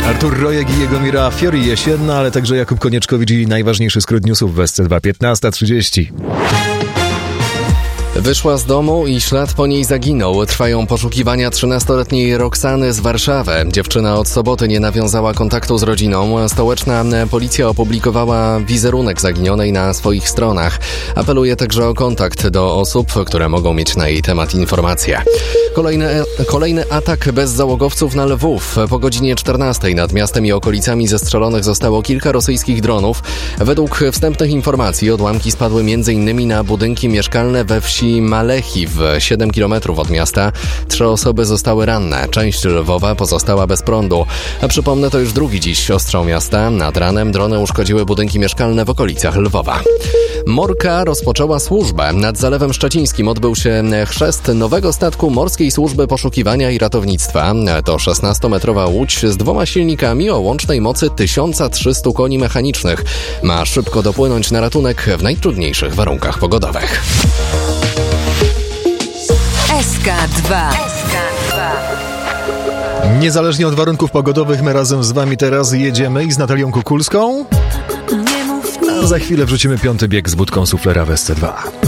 Artur Rojek i jego Mira Fiori jesienna, ale także Jakub Konieczkowicz i najważniejszy skrót newsów w SC2 15:30. Wyszła z domu i ślad po niej zaginął. Trwają poszukiwania 13-letniej Roxany z Warszawy. Dziewczyna od soboty nie nawiązała kontaktu z rodziną. Stołeczna policja opublikowała wizerunek zaginionej na swoich stronach. Apeluje także o kontakt do osób, które mogą mieć na jej temat informacje. Kolejny atak bezzałogowców na Lwów. Po godzinie 14 nad miastem i okolicami zestrzelonych zostało kilka rosyjskich dronów. Według wstępnych informacji odłamki spadły m.in. na budynki mieszkalne we wsi Malechiw, 7 km od miasta. 3 osoby zostały ranne. Część Lwowa pozostała bez prądu. A przypomnę, to już drugi dziś ostrzał miasta. Nad ranem drony uszkodziły budynki mieszkalne w okolicach Lwowa. Morka rozpoczęła służbę. Nad Zalewem Szczecińskim odbył się chrzest nowego statku Morskiej Służby Poszukiwania i Ratownictwa. To 16-metrowa łódź z 2 silnikami o łącznej mocy 1300 koni mechanicznych. Ma szybko dopłynąć na ratunek w najtrudniejszych warunkach pogodowych. SK2. Niezależnie od warunków pogodowych, my razem z wami teraz jedziemy i z Natalią Kukulską. A za chwilę wrzucimy 5. bieg z budką suflera w SC2.